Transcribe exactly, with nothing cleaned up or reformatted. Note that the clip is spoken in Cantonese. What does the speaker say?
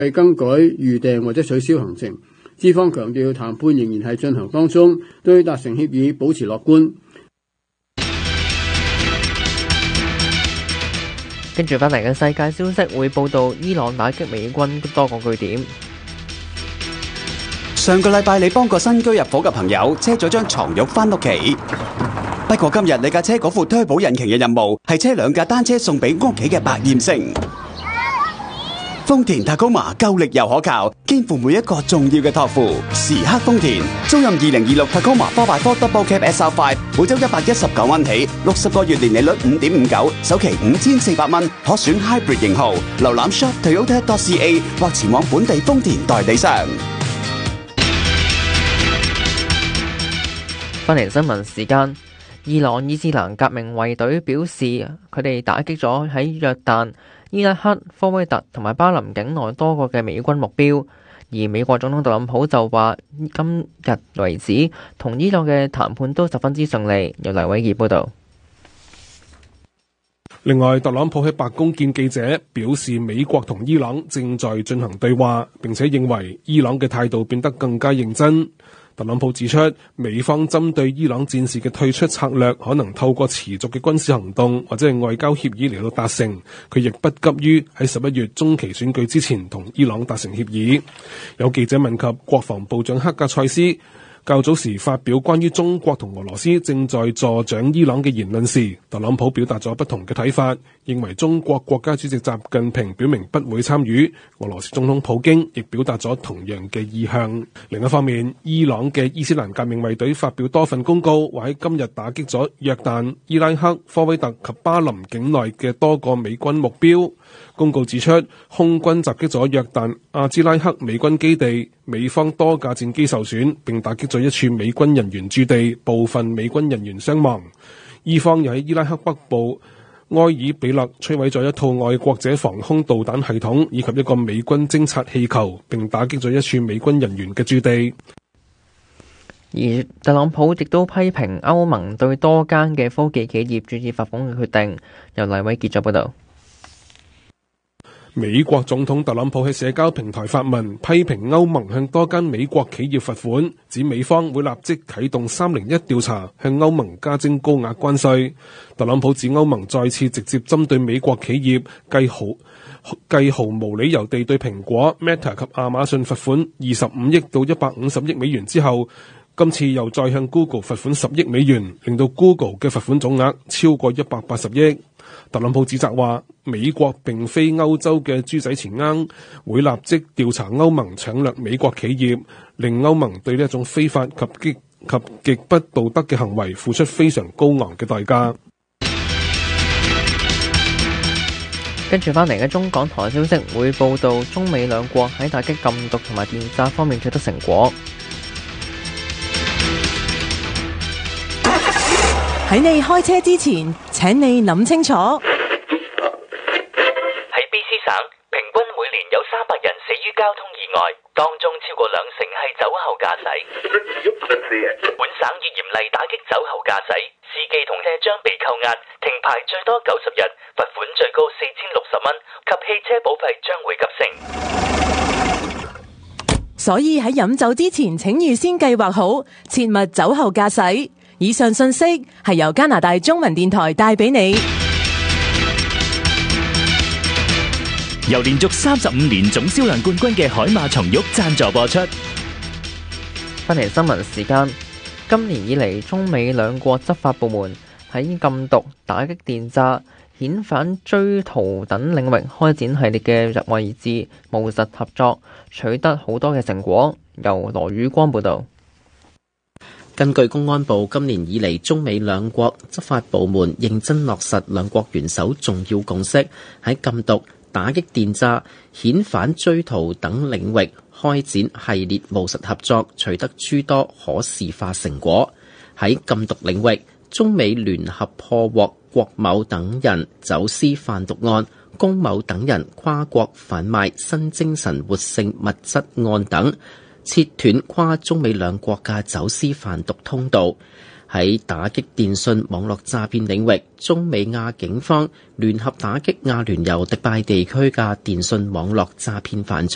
係更改預訂或者取消行程。資方強調談判仍然係進行當中，對達成協議保持樂觀。 跟住翻嚟嘅世界消息會報道，伊朗打擊美軍多個據點。 上個禮拜你幫個新居入伙嘅朋友車咗張床褥翻屋企，不過今日你架車嗰副推保引擎嘅任務係車兩架單車送俾屋企嘅百厭星。豐田塔高馬夠力又可靠，肩負每一個重要嘅託付。時刻豐田，租賃二零二六塔高馬 four by four Double Cab S R five， 每周一百一十九蚊起，六十個月年利率五點五九，首期五千四百蚊，可選 Hybrid 型號。瀏覽 shop toyota dot c a 或前往本地豐田代理商。 翻嚟新聞時間，伊朗伊斯蘭革命衛隊表示，佢哋打擊咗喺約旦、伊拉克、科威特同埋巴林境內多個嘅美軍目標，而美國總統特朗普就話今日為止同伊朗嘅談判都十分之順利。由黎偉傑報導。 另外，特朗普喺白宮見記者，表示美國同伊朗正在進行對話，並且認為伊朗嘅態度變得更加認真。特朗普指出，美方針對伊朗戰事嘅退出策略可能透過持續嘅軍事行動或者係外交協議嚟到達成，佢亦不急於喺十一月中期選舉之前同伊朗達成協議。有記者問及國防部長克格塞斯較早時發表關於中國同俄羅斯正在助長伊朗嘅言論時，特朗普表達咗不同嘅睇法，認為中國國家主席習近平表明不會參與，俄羅斯總統普京亦表達咗同樣嘅意向。另一方面，伊朗嘅伊斯蘭革命衛隊發表多份公告，話喺今日打擊咗約旦、伊拉克、科威特及巴林境內嘅多個美軍目標。公告指出，空軍襲擊咗約旦阿茲拉克美軍基地，美方多架戰機受損，並打擊咗一處美軍人員駐地，部分美軍人員傷亡。伊方又喺伊拉克北部埃爾比勒摧毀咗一套愛國者防空導彈系統以及一個美軍偵察氣球，並打擊咗一處美軍人員嘅駐地。 而特朗普亦都批評歐盟對多間嘅科技企業注以罰款嘅決定。由黎偉傑咗報道。 美國總統特朗普喺社交平台發文，批評歐盟向多間美國企業罰款，指美方會立即啟動三零一調查，向歐盟加徵高額關稅。特朗普指歐盟再次直接針對美國企業，繼毫繼毫無理由地對蘋果、Meta 及亞馬遜罰款二十五億到一百五十億美元之後，今次又再向 Google 罰款十億美元，令到 Google 嘅罰款總額超過一百八十億。特朗普指責話，美國並非歐洲嘅豬仔錢罌，會立即調查歐盟搶掠美國企業，令歐盟對呢一種非法及極及極不道德嘅行為付出非常高昂嘅代價。 跟住翻嚟嘅中港台消息會報道，中美兩國喺打擊禁毒同埋電詐方面取得成果。 喺你開車之前，請你諗清楚。喺 B C 省，平均每年有三百人死於交通意外，當中超過兩成係酒後駕駛。本省已嚴厲打擊酒後駕駛，司機同車將被扣押、停牌最多九十日，罰款最高四千六十蚊，及汽車保費將會急升。 所以喺飲酒之前，請預先計劃好，切勿酒後駕駛。以上信息係由加拿大中文電台帶俾你。 由連續三十五年總銷量冠軍嘅海馬松玉贊助播出。 翻嚟新聞時間，今年以嚟，中美兩國執法部門喺禁毒、打擊電詐、遣返追逃等領域開展系列嘅位置務實合作，取得好多嘅成果。由羅宇光報導。 根據公安部今年以嚟中美兩國執法部門認真落實兩國元首重要共識，喺禁毒、打擊電詐、遣返追逃等領域開展系列務實合作，取得諸多可視化成果。喺禁毒領域，中美聯合破獲郭某等人走私販毒案、龔某等人跨國販賣新精神活性物質案等，切斷跨中美兩國嘅走私販毒通道。喺打擊電信網絡詐騙領域，中美亞警方聯合打擊亞聯酋迪拜地區嘅電信網絡詐騙犯罪。